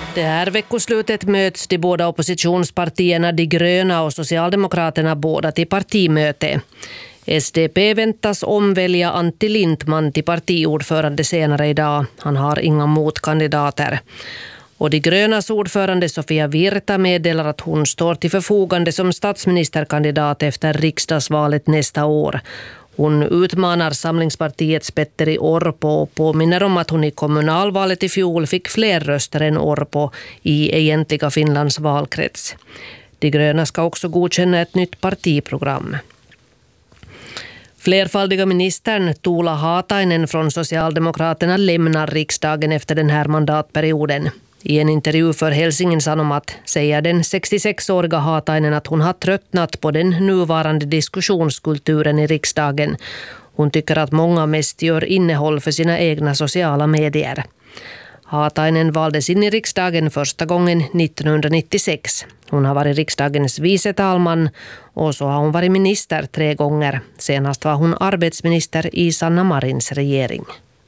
Det här veckoslutet möts de båda oppositionspartierna De gröna och Socialdemokraterna båda till partimöte. SDP väntas omvälja Antti Lindman till partiordförande senare idag. Han har inga motkandidater. Och De grönas ordförande Sofia Virta meddelar att hon står till förfogande som statsministerkandidat efter riksdagsvalet nästa år. Hon utmanar Samlingspartiets Petteri Orpo och påminner om att hon i kommunalvalet i fjol fick fler röster än Orpo i egentliga Finlands valkrets. De gröna ska också godkänna ett nytt partiprogram. Flerfaldiga ministern Tuula Haatainen från Socialdemokraterna lämnar riksdagen efter den här mandatperioden. I en intervju för Helsingin Sanomat säger den 66-åriga Haatainen att hon har tröttnat på den nuvarande diskussionskulturen i riksdagen. Hon tycker att många mest gör innehåll för sina egna sociala medier. Haatainen valdes in i riksdagen första gången 1996. Hon har varit riksdagens vice talman och så har hon varit minister 3 gånger. Senast var hon arbetsminister i Sanna Marins regering.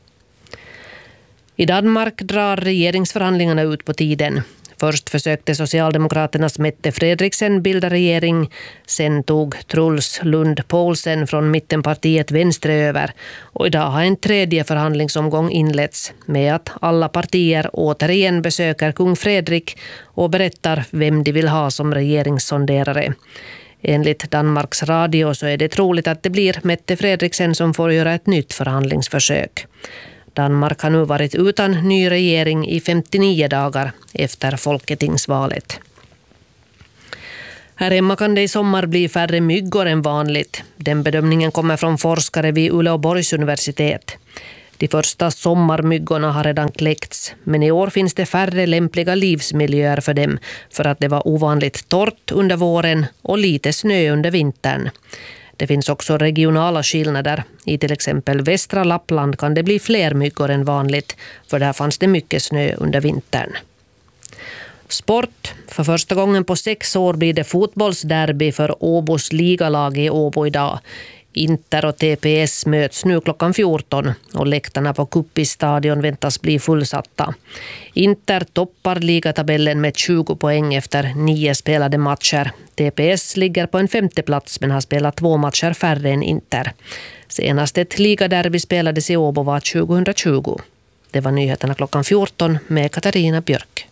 I Danmark drar regeringsförhandlingarna ut på tiden. Först försökte Socialdemokraternas Mette Frederiksen bilda regering. Sen tog Truls Lund Poulsen från mittenpartiet Venstre över. Och idag har en tredje förhandlingsomgång inletts med att alla partier återigen besöker kung Fredrik och berättar vem de vill ha som regeringssonderare. Enligt Danmarks radio så är det troligt att det blir Mette Frederiksen som får göra ett nytt förhandlingsförsök. Danmark har nu varit utan ny regering i 59 dagar efter folketingsvalet. Här hemma kan det i sommar bli färre myggor än vanligt. Den bedömningen kommer från forskare vid Uleåborgs universitet. De första sommarmyggorna har redan kläckts, men i år finns det färre lämpliga livsmiljöer för dem för att det var ovanligt torrt under våren och lite snö under vintern. Det finns också regionala skillnader. I till exempel västra Lappland kan det bli fler myggor än vanligt, för där fanns det mycket snö under vintern. Sport. För första gången på 6 år blir det fotbollsderby för Åbos ligalag i Åbo idag. Inter och TPS möts nu klockan 14 och läktarna på Kuppistadion väntas bli fullsatta. Inter toppar ligatabellen med 20 poäng efter 9 spelade matcher. TPS ligger på en 5:e plats men har spelat 2 matcher färre än Inter. Senast ett ligaderby spelades i Åbo var 2020. Det var nyheterna klockan 14 med Katarina Björk.